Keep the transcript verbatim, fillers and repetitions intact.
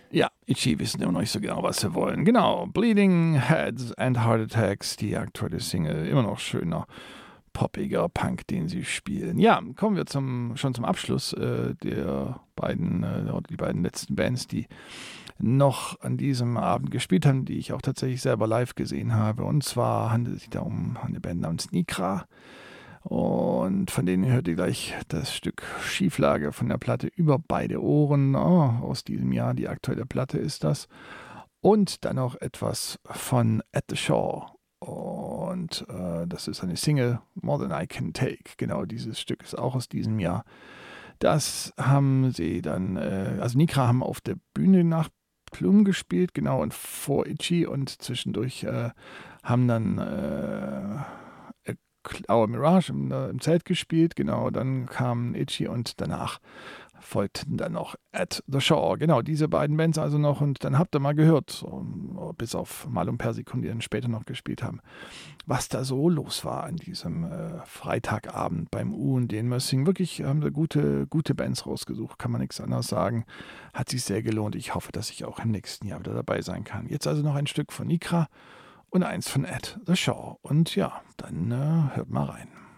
Ja, Itchy wissen immer noch nicht so genau, was sie wollen. Genau, Bleeding Heads and Heart Attacks, die aktuelle Single, immer noch schöner, poppiger Punk, den sie spielen. Ja, kommen wir zum, schon zum Abschluss äh, der beiden, äh, oder die beiden letzten Bands, die noch an diesem Abend gespielt haben, die ich auch tatsächlich selber live gesehen habe. Und zwar handelt es sich da um eine Band namens Nikra. Und von denen hört ihr gleich das Stück Schieflage von der Platte Über beide Ohren oh, aus diesem Jahr. Die aktuelle Platte ist das. Und dann noch etwas von At the Shore. Und äh, das ist eine Single, More Than I Can Take. Genau, dieses Stück ist auch aus diesem Jahr. Das haben sie dann, äh, also Nikra haben auf der Bühne nach Plum gespielt, genau, und vor Itchy. Und zwischendurch äh, haben dann äh, Our Mirage im, äh, im Zelt gespielt, genau, dann kam Itchy und danach folgten dann noch At the Shore, genau, diese beiden Bands also noch und dann habt ihr mal gehört, so, bis auf Malum Persicon, die dann später noch gespielt haben, was da so los war an diesem äh, Freitagabend beim U und D in Mössing. Wirklich haben sie gute, gute Bands rausgesucht, kann man nichts anderes sagen, hat sich sehr gelohnt. Ich hoffe, dass ich auch im nächsten Jahr wieder dabei sein kann. Jetzt also noch ein Stück von Nikra und eins von At the Shore. Und ja, dann äh, hört mal rein.